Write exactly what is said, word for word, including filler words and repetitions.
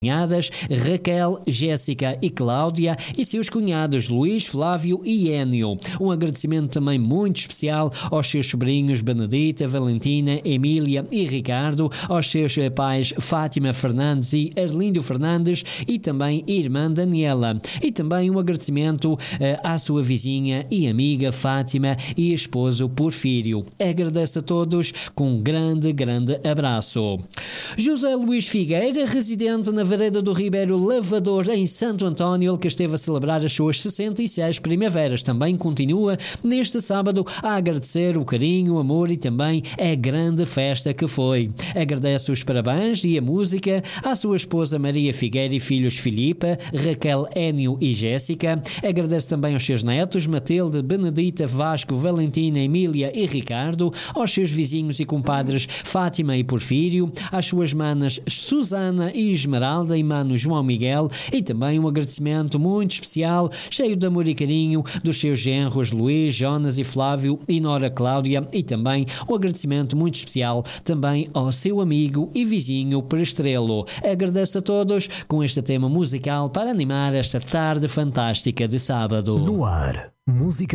cunhadas Raquel, Jéssica e Cláudia e seus cunhados Luís, Flávio e Énio. Um agradecimento também muito especial aos seus sobrinhos Benedita, Valentina, Emília e Ricardo, aos seus pais Fátima Fernandes e Arlindo Fernandes e também irmã Daniela. E também um agradecimento uh, à sua vizinha e amiga Fátima e esposo Porfírio. Agradeço a todos com um grande, grande abraço. José Luís Figueira, residente na Vereda do Ribeiro Lavador, em Santo António, ele que esteve a celebrar as suas sessenta e seis primaveras, também continua neste sábado a agradecer o carinho, o amor e também a grande festa que foi. Agradece os parabéns e a música à sua esposa Maria Figueira e filhos Filipa, Raquel, Énio e Jéssica. Agradece também aos seus netos Matilde, Benedita, Vasco, Valentina, Emília e Ricardo, aos seus vizinhos e compadres Fátima e Porfírio, às suas manas Susana e Esmeralda e mano João Miguel e também um agradecimento muito especial, cheio de amor e carinho, dos seus genros Luís, Jonas e Flávio e Nora Cláudia e também um agradecimento muito especial também ao seu amigo e vizinho Prestrelo. Agradeço a todos com este tema musical para animar esta tarde fantástica de sábado. No ar, música